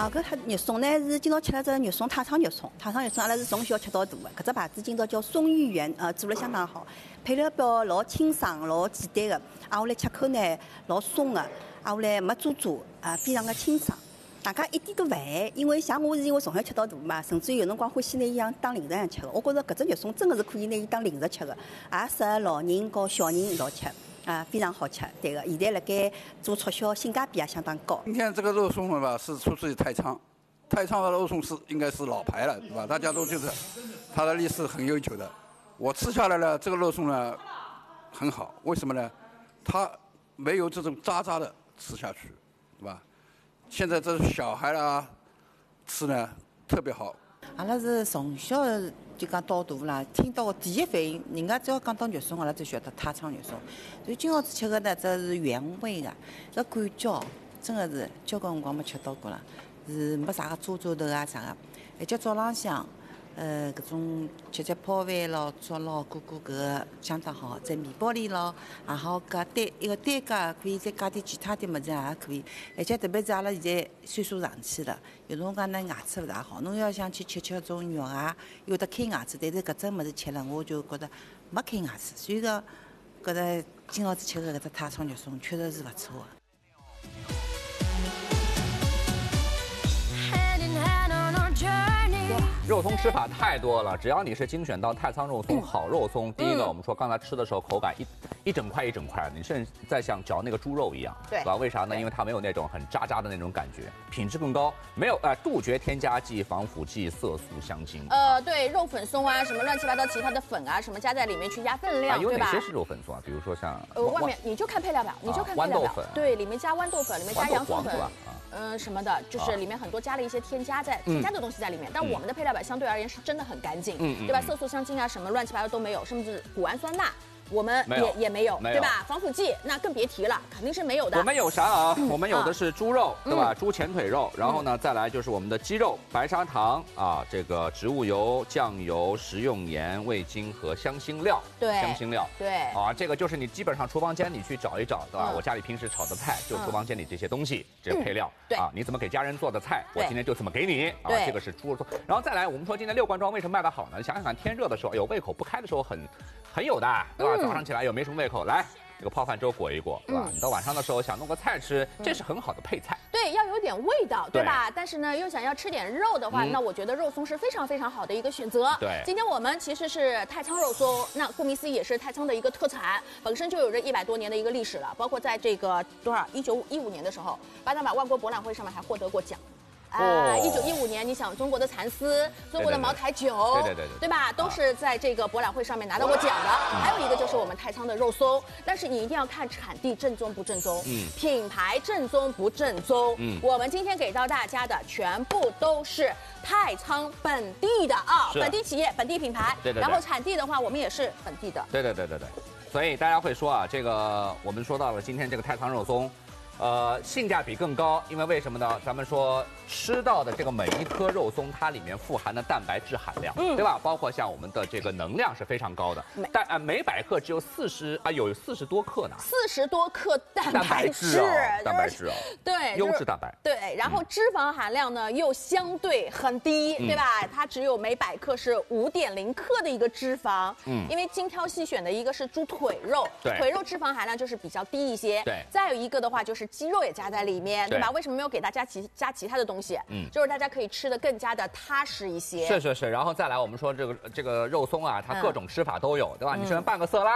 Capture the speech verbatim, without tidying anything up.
啊，搿它肉松呢是今朝吃了只肉松太仓肉松，太仓肉松阿拉是从小吃到大的，搿只牌子今朝叫松芋圆，呃，做了相当好，配料表老清爽、老简单的，挨下来吃口呢老松的，挨下来没渣渣，啊，非常的清爽。 大家一点都勿咸，因为像我是因为从小吃到大嘛，甚至于有辰光欢喜拿伊样当零食样吃的。我觉着搿只肉松真的是可以拿伊当零食吃的，也适合老人和小人一道吃，啊，非常好吃。对个，现在辣盖做促销，性价比也相当高。 今天这个肉松呢吧，是出自于太仓，太仓的肉松是应该是老牌了，对吧？大家都觉得它的历史很悠久的。我吃下来呢，这个肉松呢很好，为什么呢？它没有这种渣渣的吃下去，对吧？ 现在这小孩啦吃呢特别好。 阿拉是从小就讲到大啦，听到第一反应，人家只要讲到肉松，阿拉就晓得太仓肉松。所以今朝子吃的呢，这是原味的，这感觉真的是交关辰光没吃到过了，是没啥个渣渣头啊啥个，而且早浪向。 呃，搿种吃吃泡饭咯、粥咯、裹裹搿个相当好，在面包里咯，也好加蛋一个蛋加可以再加点其他的物事也可以。而且特别是阿拉现在岁数上去了，有辰光呢牙齿勿大好，侬要想去吃吃种肉啊，有得开牙齿，但是搿只物事吃了，我就觉得没开牙齿，所以讲觉得今朝子吃的搿只太仓肉松确实是勿错的。 肉松吃法太多了，只要你是精选到太仓肉松好肉松，第一个我们说刚才吃的时候口感一一整块一整块的，你甚至在像嚼那个猪肉一样， 对吧？为啥呢？因为它没有那种很渣渣的那种感觉，品质更高，没有呃杜绝添加剂、防腐剂、色素、香精。 呃，对，肉粉松啊，什么乱七八糟其他的粉啊，什么加在里面去压分量， 啊、有对吧？ 哪些是肉粉松啊？比如说像呃外面你就看配料表，你就看配料表， 豌豆粉， 对，里面加豌豆粉，里面加洋葱粉。 嗯，什么的，就是里面很多加了一些添加在添加的东西在里面，但我们的配料表相对而言是真的很干净，对吧？色素、香精啊，什么乱七八糟都没有，甚至谷氨酸钠。 我们也也没有，对吧？防腐剂那更别提了，肯定是没有的。 我们有啥啊？我们有的是猪肉，对吧？猪前腿肉，然后呢，再来就是我们的鸡肉、白砂糖啊，这个植物油、酱油、食用盐、味精和香辛料。 对， 香辛料。 对。 啊，这个就是你基本上厨房间里去找一找，对吧？我家里平时炒的菜就厨房间里这些东西，这个配料。 对。 啊，你怎么给家人做的菜，我今天就怎么给你。啊，这个是猪肉。然后再来，我们说今天六罐装为什么卖得好呢？想想看，天热的时候，有胃口不开的时候很很有的，对吧？早上起来有没什么 胃口来，这个泡饭粥裹一裹，对吧？嗯、你到晚上的时候想弄个菜吃，这是很好的配菜。 对，要有点味道，对吧？对但是呢，又想要吃点肉的话，嗯、那我觉得肉松是非常非常好的一个选择。 对， 今天我们其实是太仓肉松，那顾名思义也是太仓的一个特产，本身就有着一百多年的一个历史了。包括在这个多少一九一五年的时候，巴拿马万国博览会上面还获得过奖。 啊，一九一五年，你想中国的蚕丝、中国的茅台酒， 对对对对， 对吧？都是在这个博览会上面拿到过奖的。还有一个就是我们太仓的肉松，但是你一定要看产地正宗不正宗，嗯，品牌正宗不正宗，嗯，我们今天给到大家的全部都是太仓本地的啊，本地企业、本地品牌， 对对。 然后产地的话，我们也是本地的， 对对对对对。所以大家会说啊，这个我们说到了今天这个太仓肉松。 呃，性价比更高，因为为什么呢？咱们说吃到的这个每一颗肉松，它里面富含的蛋白质含量，嗯，对吧？包括像我们的这个能量是非常高的，但呃每百克只有四十啊，有四十多克呢， 四十多克蛋白质， 蛋白质哦， 对， 优质蛋白， 对，然后脂肪含量呢又相对很低，对吧？它只有每百克是五点零克的一个脂肪，嗯，因为精挑细选的一个是猪腿肉， 对， 腿肉脂肪含量就是比较低一些， 对， 再有一个的话就是。 鸡肉也加在里面，对吧？为什么没有给大家其加其他的东西？嗯，就是大家可以吃的更加的踏实一些。 是是是，然后再来我们说这个这个肉松啊，它各种吃法都有，对吧？你喜欢拌个色拉。